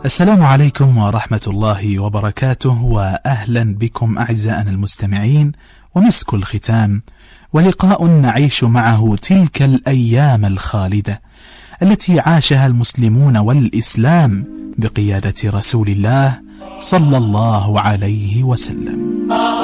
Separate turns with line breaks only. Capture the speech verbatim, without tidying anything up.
السلام عليكم ورحمة الله وبركاته، وأهلا بكم أعزائنا المستمعين، ومسك الختام ولقاء نعيش معه تلك الأيام الخالدة التي عاشها المسلمون والإسلام بقيادة رسول الله صلى الله عليه وسلم.